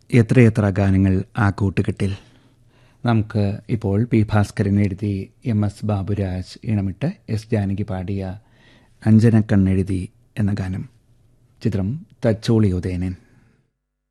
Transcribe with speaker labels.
Speaker 1: എത്രയെത്ര ഗാനങ്ങൾ ആ കൂട്ടുകെട്ടിൽ. നമുക്ക് ഇപ്പോൾ പി ഭാസ്കരൻ എഴുതി MS ബാബുരാജ് ഇണമിട്ട് എസ് ജാനകി പാടിയ അഞ്ജനക്കണ്ണെഴുതി എന്ന ഗാനം. ചിത്രം തച്ചോളി ഉദയനൻ.